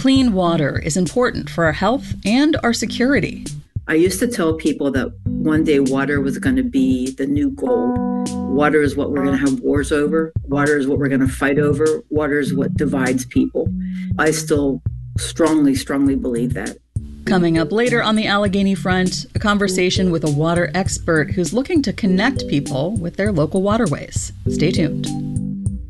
Clean water is important for our health and our security. I used to tell people that one day water was going to be the new gold. Water is what we're going to have wars over. Water is what we're going to fight over. Water is what divides people. I still strongly believe that. Coming up later on the Allegheny Front, a conversation with a water expert who's looking to connect people with their local waterways. Stay tuned.